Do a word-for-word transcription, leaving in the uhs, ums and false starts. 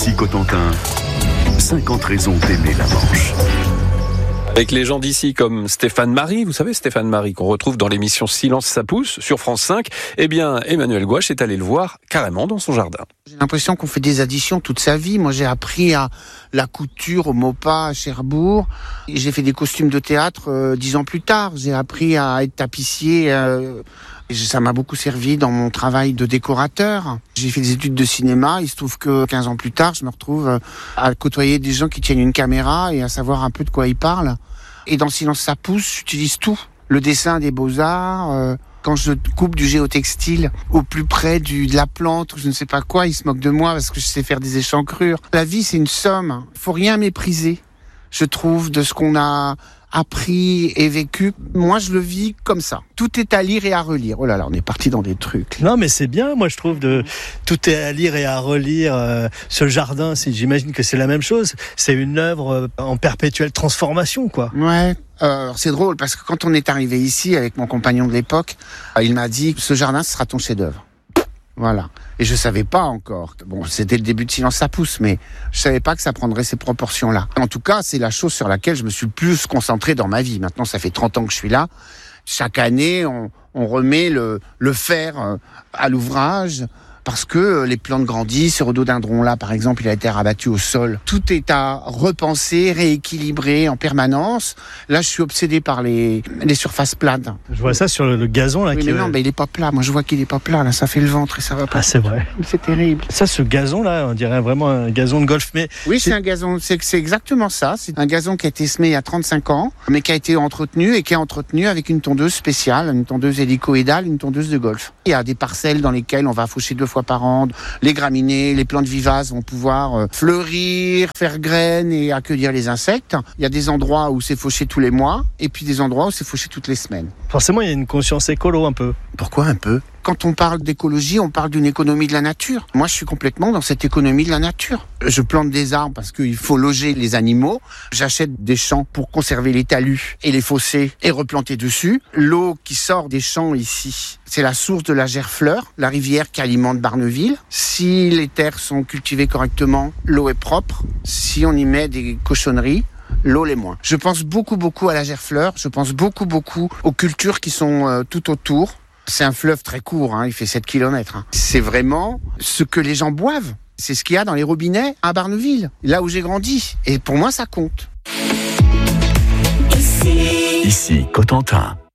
Ici Cotentin, cinquante raisons d'aimer la Manche. Avec les gens d'ici comme Stéphane Marie, vous savez Stéphane Marie qu'on retrouve dans l'émission Silence ça pousse sur France cinq, eh bien Emmanuel Gouache est allé le voir carrément dans son jardin. J'ai l'impression qu'on fait des additions toute sa vie. Moi j'ai appris à la couture au Mopa à Cherbourg. Et j'ai fait des costumes de théâtre euh, dix ans plus tard. J'ai appris à être tapissier. Euh, et ça m'a beaucoup servi dans mon travail de décorateur. J'ai fait des études de cinéma. Il se trouve que quinze ans plus tard, je me retrouve à côtoyer des gens qui tiennent une caméra et à savoir un peu de quoi ils parlent. Et dans Silence ça pousse, j'utilise tout. Le dessin des beaux-arts, euh, quand je coupe du géotextile au plus près du, de la plante ou je ne sais pas quoi, ils se moquent de moi parce que je sais faire des échancrures. La vie, c'est une somme. Il faut rien mépriser, je trouve, de ce qu'on a appris et vécu. Moi, je le vis comme ça. Tout est à lire et à relire. Oh là là, on est parti dans des trucs. Non, mais c'est bien, moi, je trouve, de tout est à lire et à relire. Euh, ce jardin, c'est, j'imagine que c'est la même chose. C'est une œuvre en perpétuelle transformation, quoi. Ouais. Euh, c'est drôle parce que quand on est arrivé ici avec mon compagnon de l'époque, il m'a dit « Ce jardin, ce sera ton chef-d'œuvre ». Voilà. Et je savais pas encore. Bon, c'était le début de Silence ça pousse, mais je savais pas que ça prendrait ces proportions-là. En tout cas, c'est la chose sur laquelle je me suis le plus concentré dans ma vie. Maintenant, ça fait trente ans que je suis là. Chaque année, on, on remet le, le fer à l'ouvrage parce que les plantes grandissent. Ce rhododendron-là, par exemple, il a été rabattu au sol. Tout est à repenser, rééquilibrer en permanence. Là, je suis obsédé par les, les surfaces plates. Je vois ça sur le, le gazon, là. Oui, qui mais est... non, mais il est pas plat. Moi, je vois qu'il est pas plat. Là, ça fait le ventre et ça va pas. Ah, c'est vrai. C'est terrible. Ça, ce gazon-là, on dirait vraiment un gazon de golf. Mais oui, c'est, c'est un gazon. C'est, c'est exactement ça. C'est un gazon qui a été semé il y a trente-cinq ans, mais qui a été entretenu et qui est entretenu avec une tondeuse spéciale, une tondeuse hélicoïdale, une tondeuse de golf. Il y a des parcelles dans lesquelles on va faucher deux fois par an. Les graminées, les plantes vivaces vont pouvoir fleurir, faire graines et accueillir les insectes. Il y a des endroits où c'est fauché tous les mois et puis des endroits où c'est fauché toutes les semaines. Forcément, il y a une conscience écolo un peu. Pourquoi un peu ? Quand on parle d'écologie, on parle d'une économie de la nature. Moi, je suis complètement dans cette économie de la nature. Je plante des arbres parce qu'il faut loger les animaux. J'achète des champs pour conserver les talus et les fossés et replanter dessus. L'eau qui sort des champs ici, c'est la source de la Gerfleur, la rivière qui alimente Barneville. Si les terres sont cultivées correctement, l'eau est propre. Si on y met des cochonneries, l'eau l'est moins. Je pense beaucoup, beaucoup à la Gerfleur. Je pense beaucoup, beaucoup aux cultures qui sont euh, tout autour. C'est un fleuve très court, hein, il fait sept kilomètres. Hein. C'est vraiment ce que les gens boivent. C'est ce qu'il y a dans les robinets à Barneville, là où j'ai grandi. Et pour moi, ça compte. Ici Cotentin.